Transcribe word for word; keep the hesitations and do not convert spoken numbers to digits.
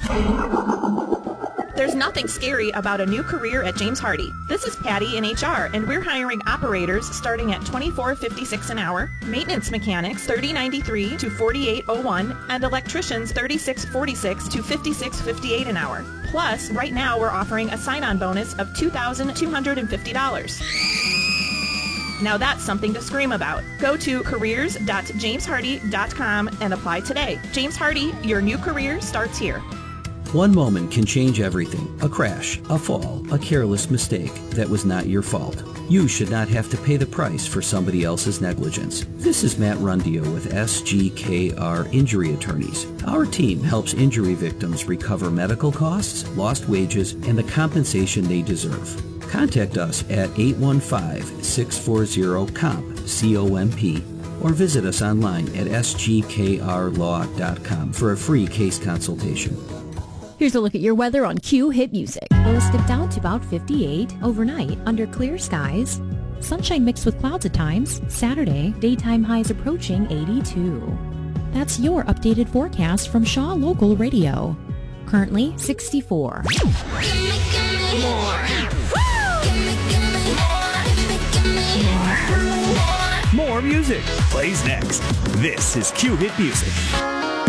There's nothing scary about a new career at James Hardie. This is Patty in H R, and we're hiring operators starting at twenty-four fifty-six an hour, maintenance mechanics thirty ninety-three to forty-eight oh one, and electricians thirty-six forty-six to fifty-six fifty-eight an hour. Plus, right now we're offering a sign-on bonus of two thousand two hundred fifty dollars. Now that's something to scream about. Go to careers dot james hardie dot com and apply today. James Hardie, your new career starts here. One moment can change everything. A crash, a fall, a careless mistake that was not your fault. You should not have to pay the price for somebody else's negligence. This is Matt Rundio with S G K R Injury Attorneys. Our team helps injury victims recover medical costs, lost wages, and the compensation they deserve. Contact us at eight one five, six four zero, C O M P, C O M P, or visit us online at s g k r law dot com for a free case consultation. Here's a look at your weather on Q Hit Music. Lows dip down to about fifty-eight overnight under clear skies. Sunshine mixed with clouds at times. Saturday, daytime highs approaching eighty-two. That's your updated forecast from Shaw Local Radio. Currently sixty-four. More music plays next. This is Q Hit Music.